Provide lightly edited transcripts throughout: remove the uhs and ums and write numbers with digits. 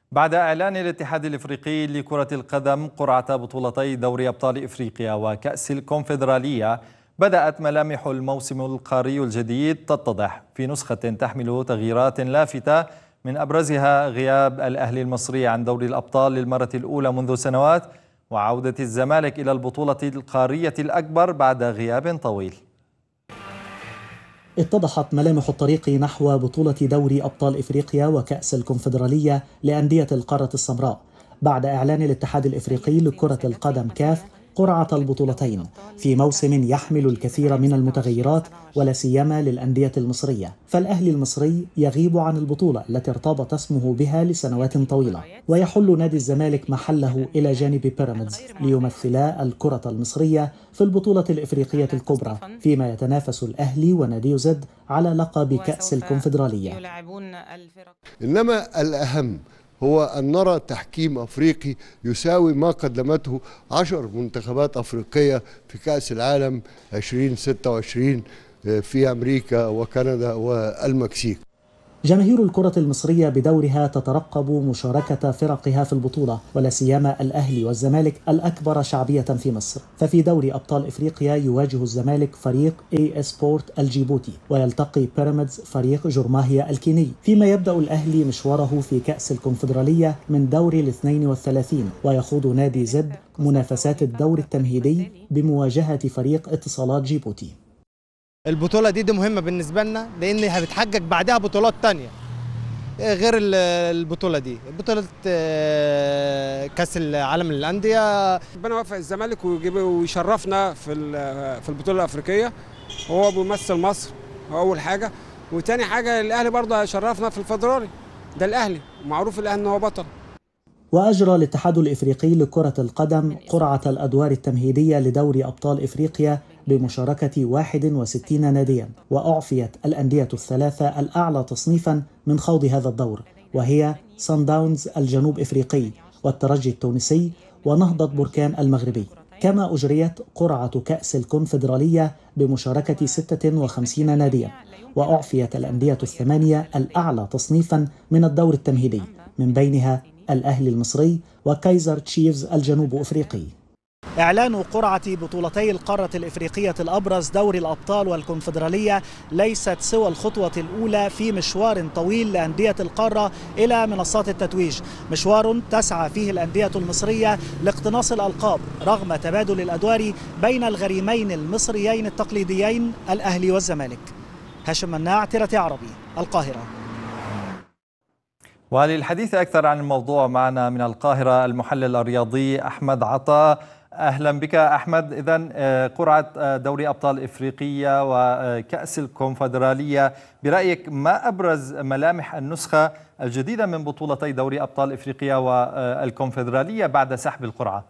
بعد إعلان الاتحاد الإفريقي لكرة القدم قرعة بطولتي دوري أبطال إفريقيا وكأس الكونفدرالية، بدأت ملامح الموسم القاري الجديد تتضح في نسخة تحمل تغييرات لافتة، من أبرزها غياب الأهلي المصري عن دوري الأبطال للمرة الأولى منذ سنوات، وعودة الزمالك إلى البطولة القارية الأكبر بعد غياب طويل. اتضحت ملامح الطريق نحو بطولة دوري أبطال إفريقيا وكأس الكونفدرالية لأندية القارة السمراء بعد إعلان الاتحاد الإفريقي لكرة القدم كاف قرعة البطولتين في موسم يحمل الكثير من المتغيرات ولا سيما للأندية المصرية. فالأهلي المصري يغيب عن البطولة التي ارتبط اسمه بها لسنوات طويلة، ويحل نادي الزمالك محله إلى جانب بيراميدز ليمثلا الكرة المصرية في البطولة الإفريقية الكبرى، فيما يتنافس الأهلي ونادي زد على لقب كأس الكونفدرالية. إنما الأهم هو أن نرى تحكيم أفريقي يساوي ما قدمته 10 منتخبات أفريقية في كأس العالم 2026 في أمريكا وكندا والمكسيك. جماهير الكرة المصرية بدورها تترقب مشاركة فرقها في البطولة، ولا سيما الأهلي والزمالك الأكبر شعبية في مصر. ففي دوري أبطال إفريقيا يواجه الزمالك فريق AS سبورت الجيبوتي، ويلتقي بيراميدز فريق جرماهيا الكيني، فيما يبدأ الأهلي مشواره في كأس الكونفدرالية من دور 32، ويخوض نادي زد منافسات الدور التمهيدي بمواجهة فريق اتصالات جيبوتي. البطولة دي مهمة بالنسبة لنا، لأن هتحقق بعدها بطولات تانية غير البطولة دي، بطولة كأس العالم للأندية. ربنا يوفق الزمالك ويشرفنا في البطولة الأفريقية، هو بيمثل مصر أول حاجة، وتاني حاجة الأهلي برضه هيشرفنا في الفدرالي، ده الأهلي معروف الأهلي إن هو بطل. وأجرى الاتحاد الإفريقي لكرة القدم قرعة الأدوار التمهيدية لدوري أبطال إفريقيا بمشاركة 61 ناديا، وأعفيت الأندية الثلاثة الأعلى تصنيفا من خوض هذا الدور، وهي صن داونز الجنوب إفريقي والترجي التونسي ونهضة بركان المغربي. كما أجريت قرعة كأس الكونفدرالية بمشاركة 56 ناديا، وأعفيت الأندية الثمانية الأعلى تصنيفا من الدور التمهيدي، من بينها الأهلي المصري وكايزر تشيفز الجنوب أفريقي. إعلان قرعة بطولتي القارة الإفريقية الأبرز دوري الأبطال والكونفدرالية ليست سوى الخطوة الأولى في مشوار طويل لأندية القارة إلى منصات التتويج، مشوار تسعى فيه الأندية المصرية لاقتناص الألقاب رغم تبادل الأدوار بين الغريمين المصريين التقليديين الأهلي والزمالك. هاشم مناع، تيرتي عربي، القاهرة. وللحديث أكثر عن الموضوع معنا من القاهرة المحلل الرياضي أحمد عطا. أهلا بك أحمد. إذن قرعة دوري أبطال إفريقيا وكأس الكونفدرالية، برأيك ما أبرز ملامح النسخة الجديدة من بطولتي دوري أبطال إفريقيا والكونفدرالية بعد سحب القرعة؟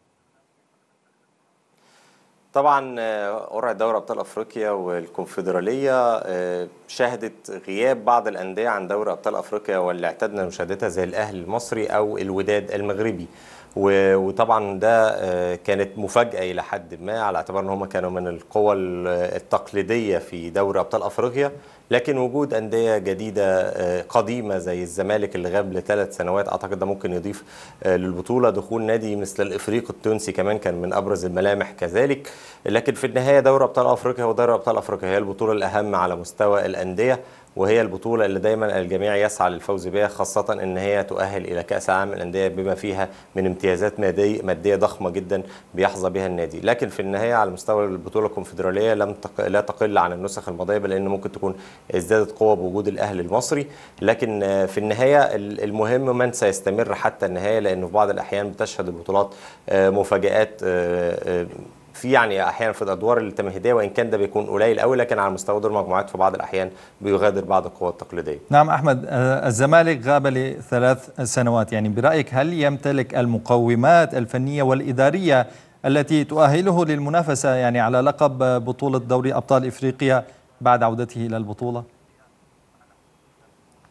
طبعا قرعة دوري أبطال أفريقيا والكونفدرالية شهدت غياب بعض الأندية عن دوري أبطال أفريقيا واللي اعتدنا مشاهدتها زي الأهلي المصري أو الوداد المغربي، وطبعا ده كانت مفاجأة إلى حد ما، على اعتبار ان هم كانوا من القوى التقليدية في دوري أبطال أفريقيا، لكن وجود أندية جديدة قديمة زي الزمالك اللي غاب ل3 سنوات أعتقد ده ممكن يضيف للبطولة. دخول نادي مثل الإفريقي التونسي كمان كان من أبرز الملامح كذلك. لكن في النهاية دوري أبطال أفريقيا ودوري أبطال أفريقيا هي البطولة الأهم على مستوى الأندية، وهي البطولة اللي دايما الجميع يسعى للفوز بها، خاصة ان هي تؤهل الى كأس العالم للأندية بما فيها من امتيازات مادية ضخمة جدا بيحظى بها النادي. لكن في النهاية على مستوى البطولة الكونفدرالية لا تقل عن النسخ الماضية، بل ان ممكن تكون ازدادت قوة بوجود الاهلي المصري. لكن في النهاية المهم من سيستمر حتى النهاية، لانه في بعض الاحيان بتشهد البطولات مفاجآت في احيانا في الادوار التمهيديه، وان كان ده بيكون قليل قوي، لكن على مستوى دور المجموعات في بعض الاحيان بيغادر بعض القوى التقليديه. نعم احمد، الزمالك غاب ل3 سنوات، برايك هل يمتلك المقومات الفنيه والاداريه التي تؤهله للمنافسه على لقب بطوله دوري ابطال افريقيا بعد عودته الى البطوله؟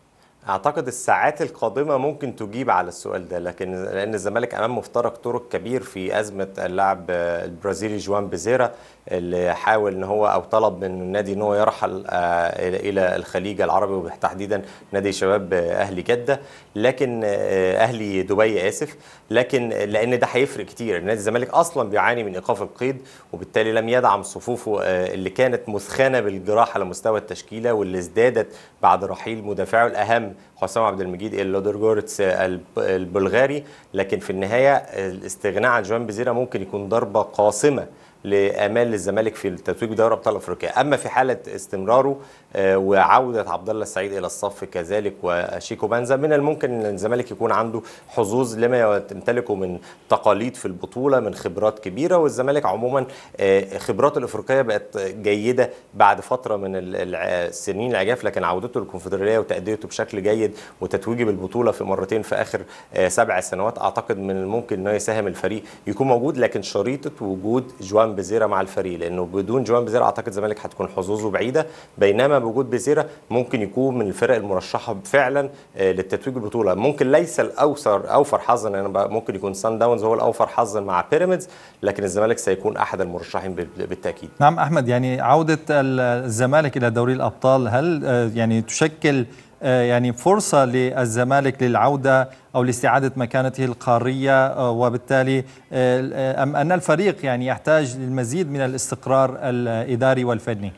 اعتقد الساعات القادمه ممكن تجيب على السؤال ده، لان الزمالك امام مفترق طرق كبير في ازمه اللاعب البرازيلي جوان بيزيرا، اللي حاول ان هو او طلب من النادي ان هو يرحل الى الخليج العربي وتحديدا نادي شباب اهلي جده، لكن اهلي دبي اسف، لكن لان ده هيفرق كتير. نادي الزمالك اصلا بيعاني من ايقاف القيد، وبالتالي لم يدعم صفوفه اللي كانت مثخنه بالجراح على مستوى التشكيله، واللي ازدادت بعد رحيل مدافعه الاهم حسام عبد المجيد اللودرجورتس البلغاري. لكن في النهايه الاستغناء عن جوان بيزيرا ممكن يكون ضربه قاصمه لامال الزمالك في التتويج بدوري ابطال افريقيا. اما في حاله استمراره وعوده عبد الله السعيد الى الصف كذلك وشيكو بانزا، من الممكن ان الزمالك يكون عنده حظوظ لما تمتلكه من تقاليد في البطوله، من خبرات كبيره. والزمالك عموما خبراته الافريقيه بقت جيده بعد فتره من السنين العجاف، لكن عودته للكونفدراليه وتاديته بشكل جيد وتتويجه بالبطوله في مرتين في اخر 7 سنوات، اعتقد من الممكن انه يساهم الفريق يكون موجود. لكن شريطه وجود جوان بيزيرا مع الفريق، لانه بدون جوان بيزيرا اعتقد الزمالك هتكون حظوظه بعيده، بينما بوجود بيزيرا ممكن يكون من الفرق المرشحه فعلا للتتويج بالبطوله. ممكن ليس اوفر حظا، يعني ممكن يكون سان داونز هو الاوفر حظا مع بيراميدز، لكن الزمالك سيكون احد المرشحين بالتاكيد. نعم احمد، يعني عوده الزمالك الى دوري الابطال هل يعني تشكل يعني فرصة للزمالك للعودة أو لاستعادة مكانته القارية، وبالتالي أم أن الفريق يعني يحتاج للمزيد من الاستقرار الإداري والفني؟